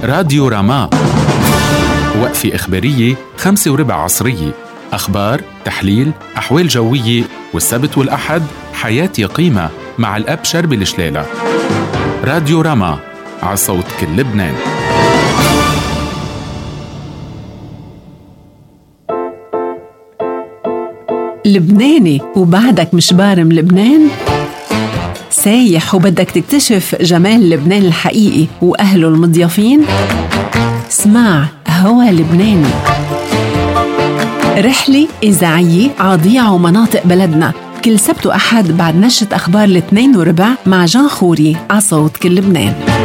راديو راما، وقفة إخبارية 5:15 عصرية، أخبار، تحليل، أحوال جوية، والسبت والأحد حياة يقيمة مع الأب شربي الشلالة. راديو راما، عصوت كل لبنان. لبناني وبعدك مش بارم لبنان؟ سايح وبدك تكتشف جمال لبنان الحقيقي وأهله المضيافين؟ اسمع هوا لبناني، رحلة إذاعية عضيع ومناطق بلدنا، كل سبت وأحد بعد نشرة أخبار 2:15 مع جان خوري عصوت كل لبنان.